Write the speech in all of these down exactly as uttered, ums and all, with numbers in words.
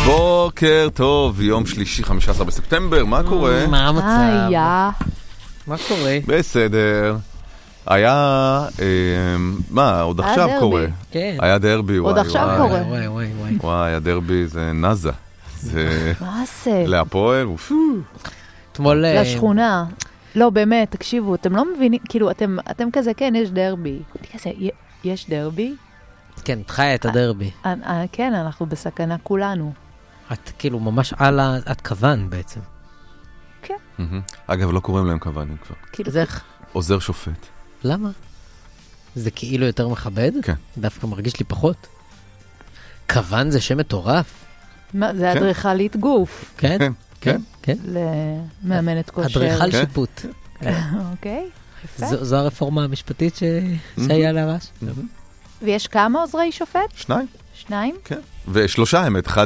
בוקר טוב, יום שלישי, חמישה עשר בספטמבר, מה קורה? מה המצב? היה. מה קורה? בסדר. היה, מה, עוד עכשיו קורה. כן. היה דרבי, עוד עכשיו קורה. וואי, וואי, וואי. וואי, הדרבי זה נזה. זה מה זה? להפועל, אתמול... לשכונה. לא, באמת, תקשיבו, אתם לא מבינים, כאילו, אתם, אתם כזה, כן, יש דרבי. כזה, יש דרבי? כן, את חיה את הדרבי. כן, אנחנו בסכנה כולנו. את כאילו ממש על ה... את כוון בעצם. כן. אגב, לא קוראים להם כוונים כבר. כאילו, אז איך? עוזר שופט. למה? זה כאילו יותר מכבד? כן. דווקא מרגיש לי פחות. כוון זה שם מטורף. מה, זה אדריכלית גוף. כן? כן, כן. כן. למאמנת כושר. אדריכל שיפוט. אוקיי, יפה. זו הרפורמה המשפטית שהיה להרש. ויש כמה עוזרי שופט? שניים. שניים? כן. ושלושה האמת, אחד...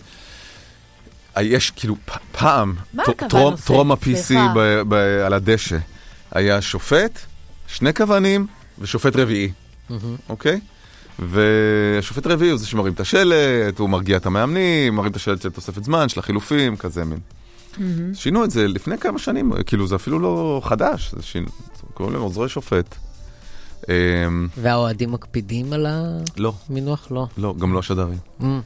יש כאילו פעם, טרום ה-פי סי על הדשא, היה שופט, שני כוונים ושופט רביעי, אוקיי? והשופט רביעי הוא זה שמרים את השלט, הוא מרגיע את המאמנים, מרים את השלט של תוספת זמן, של החילופים, כזה מין. שינו את זה לפני כמה שנים, כאילו זה אפילו לא חדש, זה קוראים להם עוזרי שופט. והאוהדים מקפידים על המינוח? לא. לא, גם לא השדרים.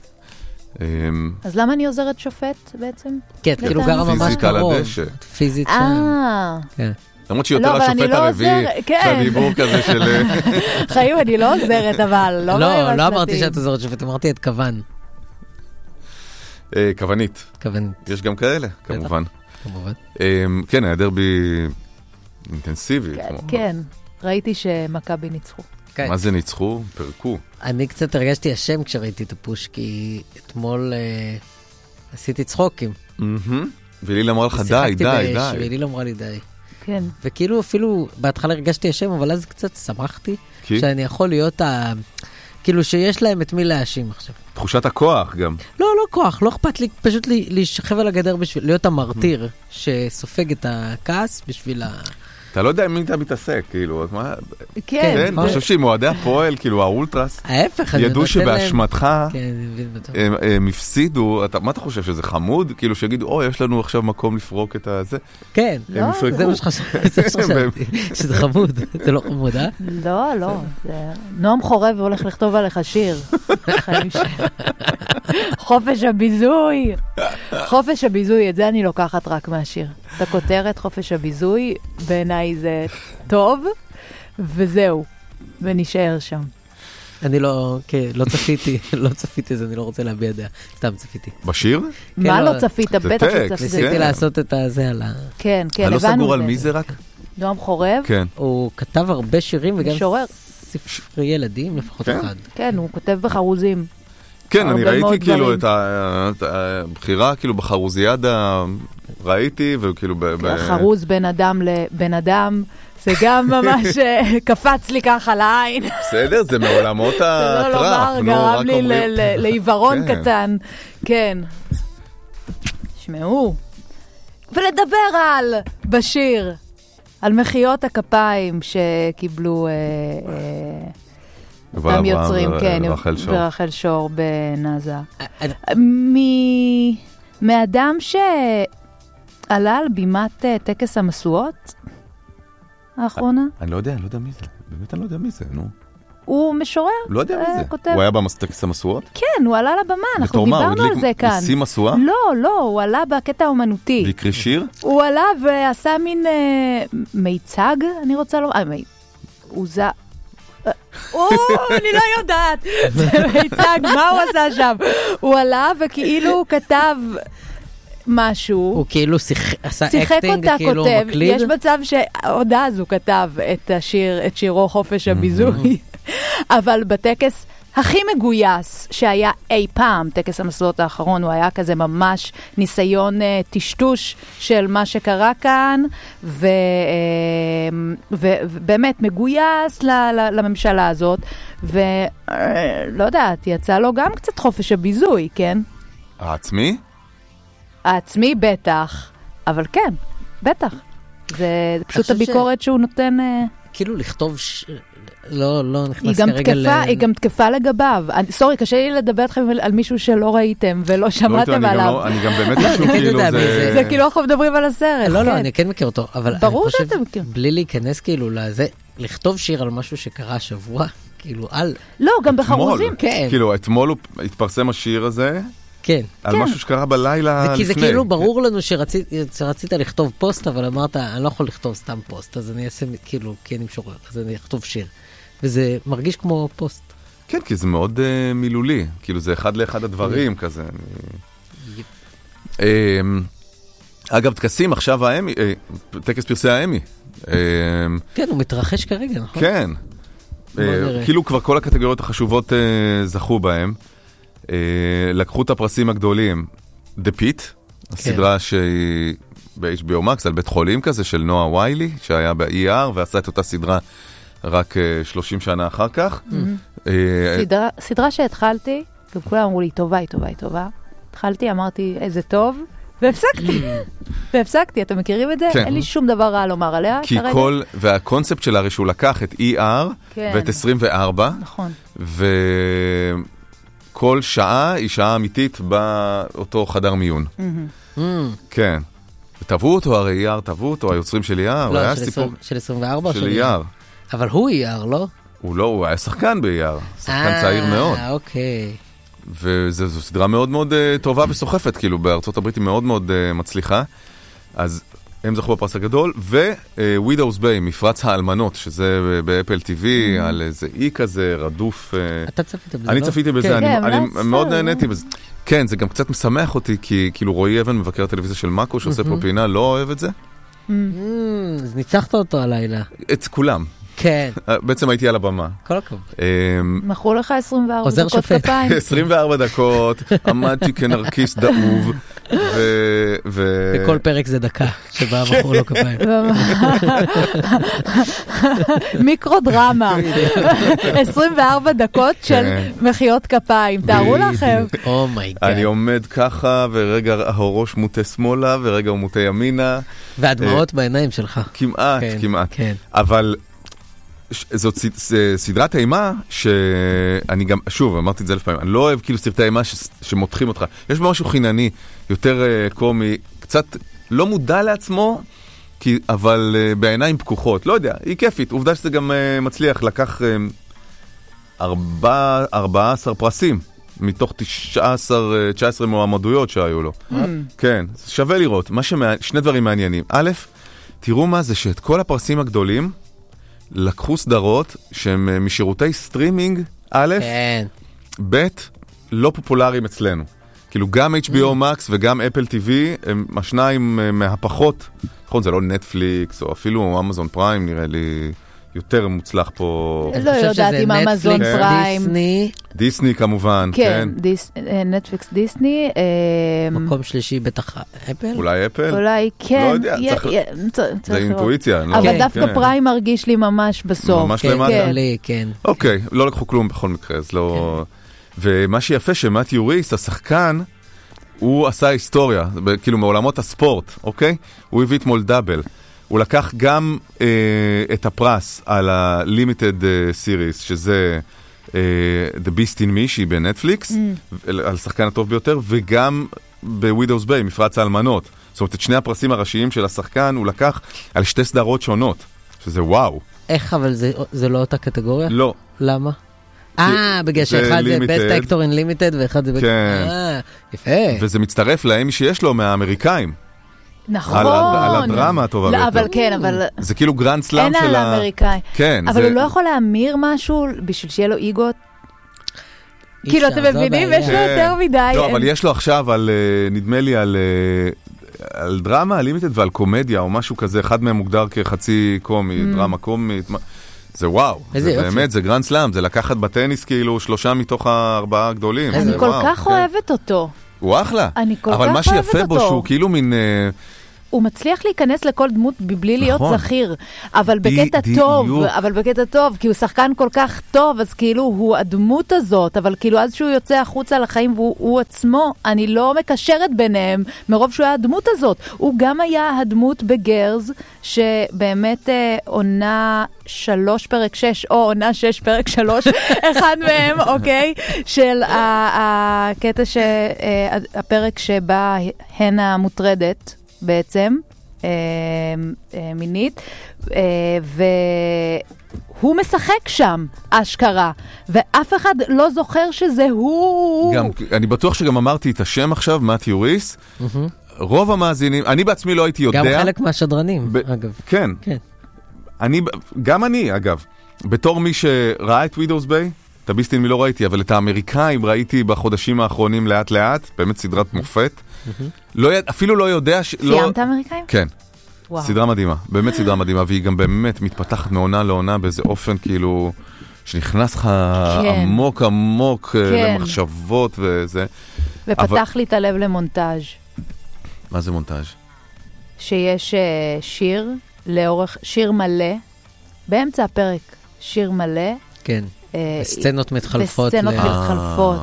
אז למה אני עוזרת שופט בעצם? כן, כאילו גרה ממש קרוב. פיזית שם. כן. למרות שיותר השופט הרביעי, שהדיבור כזה של... חיים, אני לא עוזרת, אבל לא... לא, לא אמרתי שאת עוזרת שופט, אמרתי את כוון. כוונית. כוונית. יש גם כאלה, כמובן. כמובן. כן, היה דרבי אינטנסיבי. כן, ראיתי שמכבי ניצחו. מה זה ניצחו? פרקו. אני קצת הרגשתי אשם כשראיתי את הפוש, כי אתמול עשיתי צחוקים. ולילה אמרה לך די, די, די. ולילה אמרה לי די. כן. וכאילו אפילו בהתחלה הרגשתי אשם, אבל אז קצת שמחתי שאני יכול להיות ה... כאילו שיש להם את מי להאשים עכשיו. תחושת הכוח גם. לא, לא כוח, לא אכפת לי פשוט להישכב על הגדר בשביל להיות המרתיר שסופג את הכעס בשביל ה... אתה לא יודע עם מי אתה מתעסק, כאילו, מה... כן. אני חושב שעם מועדי הפועל, כאילו, האולטרס, ההפך, ידעו שבאשמתך הם הפסידו, מה אתה חושב, שזה חמוד? כאילו, שיגידו, או, יש לנו עכשיו מקום לפרוק את הזה? כן, זה מה שחשבתי, שזה חמוד, זה לא חמוד, אה? לא, לא, נועם חורב הולך לכתוב עליך שיר. חופש הביזוי. חופש הביזוי, את זה אני לוקחת רק מהשיר. את הכותרת, חופש הביזוי, בעיניי זה טוב, וזהו, ונשאר שם. אני לא, כן, לא צפיתי, לא צפיתי, אז אני לא רוצה להביע דעה, סתם צפיתי. בשיר? מה לא צפית? בטח שצפית. ניסיתי לעשות את הזה על ה... כן, כן, הבנו. אני לא סגור על מי זה רק? נועם חורב. כן. הוא כתב הרבה שירים וגם משורר. ספרי ילדים, לפחות אחד. כן, הוא כותב בחרוזים. כן, אני ראיתי כאילו את הבחירה, כאילו בחרוזיאדה, ראיתי, וכאילו... החרוז בין אדם לבין אדם, זה גם ממש קפץ לי ככה לעין. בסדר, זה מעולמות הטראפ. זה לא לומר, גרם לי לעיוורון קטן. כן. שמעו. ולדבר על, בשיר, על מחיאות הכפיים שקיבלו... גם יוצרים, כן, ורחל שור בנזה. מאדם שעלה על בימת טקס המשואות האחרונה? אני לא יודע, אני לא יודע מי זה. באמת אני לא יודע מי זה, נו. הוא משורר. לא יודע מי זה. הוא היה בטקס המשואות? כן, הוא עלה לבמה, אנחנו דיברנו על זה כאן. ניסים משואה? לא, לא, הוא עלה בקטע האומנותי. ויקרי שיר? הוא עלה ועשה מין מיצג, אני רוצה לומר, הוא זה... או, אני לא יודעת. זה מיצג, מה הוא עשה שם? הוא עלה וכאילו הוא כתב משהו. הוא כאילו עשה אקטינג, כאילו הוא מקליד. יש מצב שעוד אז הוא כתב את השיר, את שירו חופש הביזוי. אבל בטקס הכי מגויס שהיה אי פעם, טקס המשואות האחרון, הוא היה כזה ממש ניסיון טשטוש של מה שקרה כאן, ובאמת מגויס לממשלה הזאת, ולא יודעת, יצא לו גם קצת חופש הביזוי, כן? העצמי? העצמי בטח, אבל כן, בטח. זה פשוט הביקורת שהוא נותן... כאילו לכתוב, לא נכנס כרגע ל... היא גם תקפה לגביו. סורי, קשה לי לדבר אתכם על מישהו שלא ראיתם ולא שמעתם עליו. אני גם באמת משהו כאילו זה... זה כאילו אנחנו מדברים על הסרט. לא, לא, אני כן מכיר אותו, אבל אני חושב, בלי להיכנס כאילו לזה, לכתוב שיר על משהו שקרה השבוע, כאילו על... לא, גם בחרוזים. כאילו, אתמול התפרסם השיר הזה, כן. על כן. משהו שקרה בלילה לפני. כי זה כאילו ברור לנו שרצית, שרצית לכתוב פוסט, אבל אמרת, אני לא יכול לכתוב סתם פוסט, אז אני אעשה, כאילו, כי אני משורר, אז אני אכתוב שיר. וזה מרגיש כמו פוסט. כן, כי זה מאוד uh, מילולי. כאילו, זה אחד לאחד הדברים כזה. אגב, טקסים, עכשיו האמי, טקס פרסי האמי. כן, הוא מתרחש כרגע, נכון? כן. כאילו כבר כל הקטגוריות החשובות זכו בהם. לקחו את הפרסים הגדולים, The Pit, הסדרה שהיא ב-אייץ' בי או Max, על בית חולים כזה של נועה ויילי, שהיה ב-אי אר, ועשה את אותה סדרה רק שלושים שנה אחר כך. סדרה שהתחלתי, וכולם אמרו לי, טובה, היא טובה, היא טובה. התחלתי, אמרתי, איזה טוב, והפסקתי. והפסקתי, אתם מכירים את זה? אין לי שום דבר רע לומר עליה. כי כל, והקונספט שלה הרי שהוא לקח את אי אר ואת עשרים וארבע, נכון. וכל שעה היא שעה אמיתית באותו חדר מיון. כן. תבעו אותו, הרי אי אר, תבעו אותו, היוצרים של אי אר. לא, של עשרים וארבע? של אי אר. אבל הוא אי אר, לא? הוא לא, הוא היה שחקן באי אר. שחקן צעיר מאוד. אה, אוקיי. וזו סדרה מאוד מאוד uh, טובה וסוחפת, כאילו בארצות הברית היא מאוד מאוד uh, מצליחה. אז הם זכו בפרס הגדול, ו-Widow's Bay, מפרץ האלמנות, שזה באפל טי וי, על איזה אי כזה, רדוף. אתה צפית בזה, לא? אני צפיתי בזה, אני מאוד נהניתי בזה. כן, זה גם קצת משמח אותי, כי כאילו רועי אבן, מבקר הטלוויזיה של מאקו, שעושה פה פינה, לא אוהב את זה. אז ניצחת אותו הלילה. את כולם. כן. בעצם הייתי על הבמה. כל הכבוד. מכרו לך עשרים וארבע דקות כפיים. עשרים וארבע דקות, עמדתי כנרקיס דאוב, ו... בכל פרק זה דקה, שבה מכרו לו כפיים. מיקרו דרמה. עשרים וארבע דקות של מחיאות כפיים. תארו לכם. אומייגאד. אני עומד ככה, ורגע הראש מוטה שמאלה, ורגע הוא מוטה ימינה. והדמעות בעיניים שלך. כמעט, כמעט. אבל... זאת סדרת אימה שאני גם, שוב, אמרתי את זה אלף פעמים, אני לא אוהב כאילו סרטי אימה שמותחים אותך. יש בה משהו חינני, יותר קומי, קצת לא מודע לעצמו, אבל בעיניים פקוחות. לא יודע, היא כיפית. עובדה שזה גם מצליח, לקח ארבעה עשר פרסים מתוך תשע עשרה מועמדויות שהיו לו. כן, שווה לראות. שני דברים מעניינים. א', תראו מה זה שאת כל הפרסים הגדולים לקחו סדרות שהן משירותי סטרימינג, א', ב', לא פופולריים אצלנו. כאילו גם אייץ' בי או Max וגם אפל טי וי הם השניים מהפחות, נכון, זה לא נטפליקס או אפילו אמזון פריים, נראה לי יותר מוצלח פה. לא יודעת אם אמזון פריים. דיסני. דיסני כמובן, כן. נטפליקס דיסני. מקום שלישי בטח אפל? אולי אפל? אולי כן. לא יודע, זה אינטואיציה. אבל דווקא פריים מרגיש לי ממש בסוף. ממש למטה? כן. אוקיי, לא לקחו כלום בכל מקרה, אז לא... ומה שיפה שמתיו ריס, השחקן, הוא עשה היסטוריה, כאילו מעולמות הספורט, אוקיי? הוא הביא אתמול דאבל. הוא לקח גם אה, את הפרס על ה-Limited Series, שזה אה, The Beast in Me, שהיא בנטפליקס, mm. על השחקן הטוב ביותר, וגם ב-Widow's Bay, מפרץ האלמנות. זאת אומרת, את שני הפרסים הראשיים של השחקן הוא לקח על שתי סדרות שונות, שזה וואו. איך, אבל זה, זה לא אותה קטגוריה? לא. למה? אה, בגלל שאחד זה Best Actor in Limited, ואחד זה... כן. אה, יפה. וזה מצטרף לאמי שיש לו מהאמריקאים. נכון. על הדרמה הטובה ביותר. אבל כן, אבל... זה כאילו גרנד סלאם של ה... אין על האמריקאי. כן. אבל הוא לא יכול להמיר משהו בשביל שיהיה לו איגות? כאילו, אתם מבינים? יש לו יותר מדי. לא, אבל יש לו עכשיו על, נדמה לי, על... על דרמה, לימיטד ועל קומדיה, או משהו כזה, אחד מהם מוגדר כחצי קומי, דרמה קומית. זה וואו, זה באמת, זה גרנד סלאם, זה לקחת בטניס כאילו שלושה מתוך הארבעה הגדולים. אני כל כך אוהבת אותו. הוא אחלה. אני כל כך אבל אוהבת אותו. מה שיפה בו שהוא כאילו מין, הוא מצליח להיכנס לכל דמות בלי להיות זכיר, אבל בקטע טוב, אבל בקטע טוב, כי הוא שחקן כל כך טוב, אז כאילו הוא הדמות הזאת, אבל כאילו אז שהוא יוצא החוצה לחיים והוא עצמו, אני לא מקשרת ביניהם, מרוב שהוא היה הדמות הזאת. הוא גם היה הדמות בגרז, שבאמת עונה שלוש פרק שש, או עונה שש פרק שלוש, אחד מהם, אוקיי? של הקטע שהפרק שבה הן המוטרדת, בעצם, אה, אה, מינית, אה, והוא משחק שם, אשכרה, ואף אחד לא זוכר שזה הוא. גם, אני בטוח שגם אמרתי את השם עכשיו, מתיו ריס, mm-hmm. רוב המאזינים, אני בעצמי לא הייתי יודע. גם חלק מהשדרנים, ב- אגב. כן. כן. אני, גם אני, אגב, בתור מי שראה את Widow's Bay, את הביסטין מי לא ראיתי, אבל את האמריקאים ראיתי בחודשים האחרונים לאט לאט, באמת סדרת מופת. לא, אפילו לא יודע... סיימת האמריקאים? כן. סדרה מדהימה, באמת סדרה מדהימה, והיא גם באמת מתפתחת מעונה לעונה באיזה אופן כאילו, שנכנס לך עמוק עמוק למחשבות וזה. ופתח לי את הלב למונטאז'. מה זה מונטאז'? שיש שיר לאורך, שיר מלא, באמצע הפרק, שיר מלא. כן, וסצנות מתחלפות. וסצנות מתחלפות.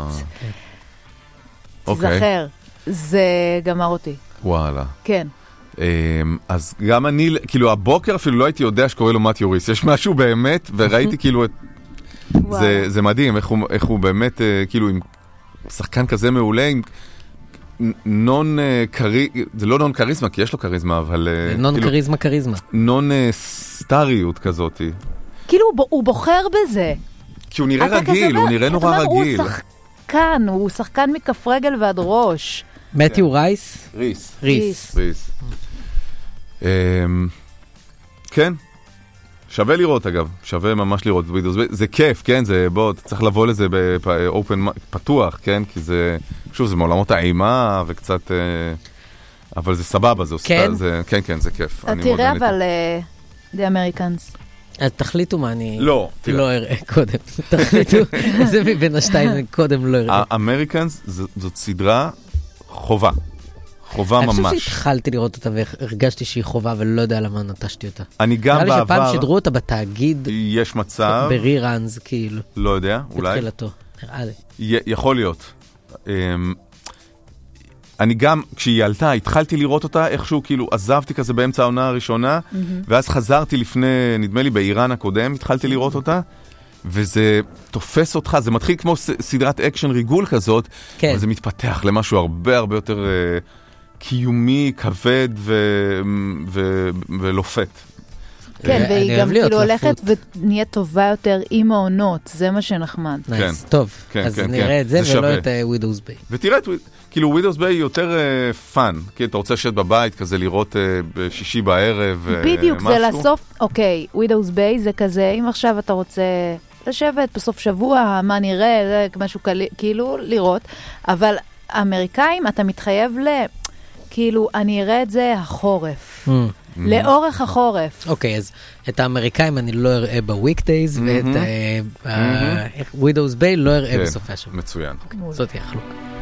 תזכר. זה גמר אותי. וואלה. כן. אז גם אני, כאילו הבוקר אפילו לא הייתי יודע שקורא לו מתיו ריס. יש משהו באמת, וראיתי כאילו את... זה מדהים, איך הוא באמת, כאילו עם שחקן כזה מעולה, עם נון קריזמה, זה לא נון קריזמה, כי יש לו קריזמה, אבל... נון קריזמה קריזמה. נון סטריות כזאת. כאילו הוא בוחר בזה. כי הוא נראה רגיל, הוא נראה נורא רגיל. כאן, הוא שחקן מכף רגל ועד ראש. מתיו רייס? ריס. ריס. ריס. כן. שווה לראות אגב. שווה ממש לראות. זה כיף, כן? זה, בוא, צריך לבוא לזה באופן פתוח, כן? כי זה, שוב, זה מעולמות האימה וקצת... אבל זה סבבה, זה... כן? כן, כן, זה כיף. תראה אבל The Americans. אז תחליטו מה אני לא, לא אראה קודם. תחליטו, זה מבין השתיים קודם לא אראה. האמריקאנס זאת סדרה חובה. חובה ממש. אני חושב שהתחלתי לראות אותה והרגשתי שהיא חובה ולא יודע למה נטשתי אותה. אני גם בעבר... נראה לי שפעם שדרו אותה בתאגיד. יש מצב. בריראנס כאילו. לא יודע, אולי. בתחילתו, נראה לי. יכול להיות. אני גם, כשהיא עלתה, התחלתי לראות אותה, איכשהו כאילו עזבתי כזה באמצע העונה הראשונה, ואז חזרתי לפני, נדמה לי באיראן הקודם, התחלתי לראות אותה, וזה תופס אותך, זה מתחיל כמו סדרת אקשן ריגול כזאת, כן. אבל זה מתפתח למשהו הרבה הרבה יותר uh, קיומי, כבד ו- ו- ולופת. כן, והיא גם כאילו הולכת ונהיה טובה יותר עם העונות, זה מה שנחמד. טוב, אז נראה את זה ולא את Widow's Bay. ותראה את, כאילו Widow's Bay יותר פאן, כי אתה רוצה לשבת בבית כזה לראות בשישי בערב משהו. בדיוק, זה לסוף, אוקיי, Widow's Bay זה כזה, אם עכשיו אתה רוצה לשבת בסוף שבוע, מה נראה, זה משהו כאילו לראות, אבל האמריקאים אתה מתחייב ל... כאילו, אני אראה את זה החורף. לאורך החורף. אוקיי, אז את האמריקאים אני לא אראה בוויקדייז, ואת Widow's Bay לא אראה בסופי השבוע. מצוין. זאת היא החלוקה.